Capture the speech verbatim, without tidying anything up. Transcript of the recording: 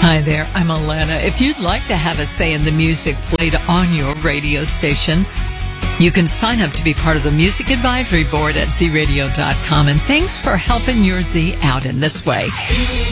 Hi there, I'm Alana. If you'd like to have a say in the music played on your radio station, you can sign up to be part of the Music Advisory Board at z radio dot com. And thanks for helping your Z out in this way.